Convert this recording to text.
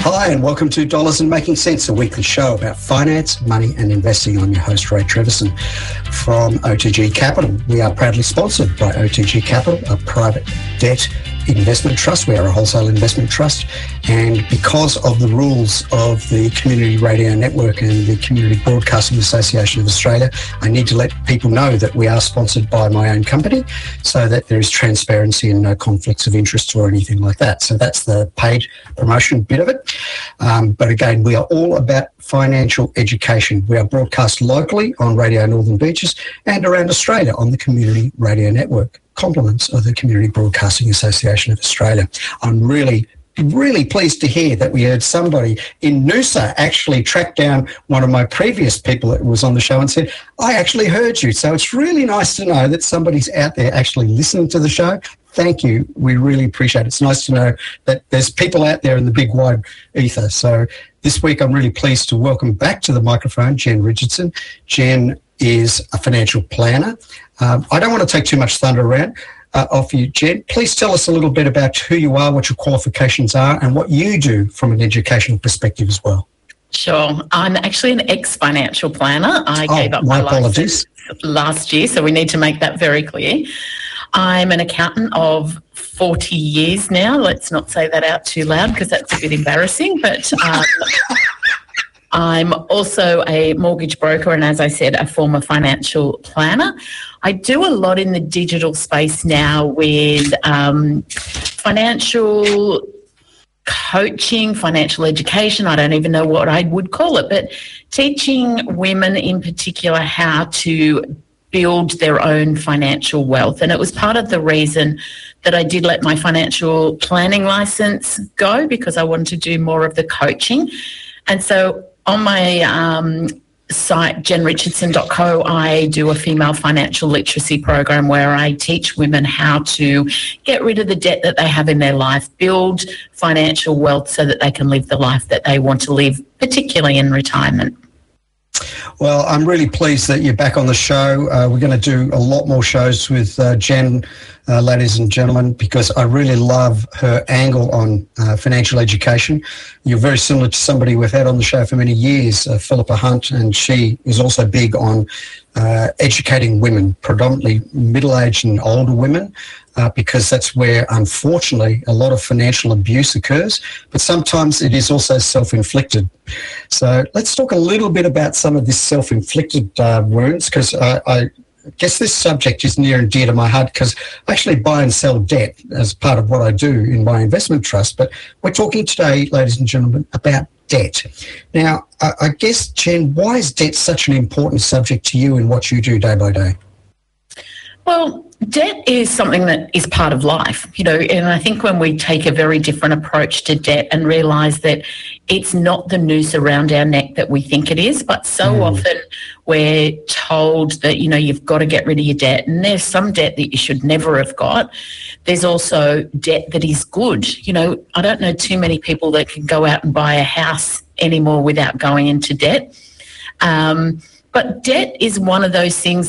Hi, and welcome to Dollars and Making Sense, a weekly show about finance, money, and investing. I'm your host, Ray Treverson from OTG Capital. We are proudly sponsored by OTG Capital, a private debt investment trust. We are a wholesale investment trust. And because of the rules of the Community Radio Network and the Community Broadcasting Association of Australia, I need to let people know that we are sponsored by my own company so that there is transparency and no conflicts of interest or anything like that. So that's the paid promotion bit of it. But again, we are all about financial education. We are broadcast locally on Radio Northern Beaches and around Australia on the Community Radio Network, compliments of the Community Broadcasting Association of Australia. I'm really pleased to hear that we heard somebody in Noosa actually tracked down one of my previous people that was on the show and said, I actually heard you. So it's really nice to know that somebody's out there actually listening to the show. Thank you. We really appreciate it. It's nice to know that there's people out there in the big wide ether. So this week I'm really pleased to welcome back to the microphone Jen Richardson. Jen is a financial planner. I don't want to take too much thunder around off you, Jen. Please tell us a little bit about who you are, what your qualifications are, and what you do from an educational perspective as well. Sure. I'm actually an ex-financial planner. I gave up my license last year, so we need to make that very clear. I'm an accountant of 40 years now. Let's not say that out too loud because that's a bit embarrassing, but I'm also a mortgage broker and, as I said, a former financial planner. I do a lot in the digital space now with financial coaching, financial education. I don't even know what I would call it, but teaching women in particular how to build their own financial wealth. And it was part of the reason that I did let my financial planning license go, because I wanted to do more of the coaching. And so on my site, jenrichardson.co, I do a female financial literacy program where I teach women how to get rid of the debt that they have in their life, build financial wealth so that they can live the life that they want to live, particularly in retirement. Well, I'm really pleased that you're back on the show. We're going to do a lot more shows with Jen, ladies and gentlemen, because I really love her angle on financial education. You're very similar to somebody we've had on the show for many years, Philippa Hunt, and she is also big on educating women, predominantly middle-aged and older women, because that's where, unfortunately, a lot of financial abuse occurs, but sometimes it is also self-inflicted. So let's talk a little bit about some of this self-inflicted wounds, because I guess this subject is near and dear to my heart because I actually buy and sell debt as part of what I do in my investment trust. But we're talking today, ladies and gentlemen, about debt. Now, I guess, Jen, why is debt such an important subject to you in what you do day by day? Well, debt is something that is part of life, and I think when we take a very different approach to debt and realise that it's not the noose around our neck that we think it is, but so often we're told that, you've got to get rid of your debt, and there's some debt that you should never have got. There's also debt that is good. I don't know too many people that can go out and buy a house anymore without going into debt. But debt is one of those things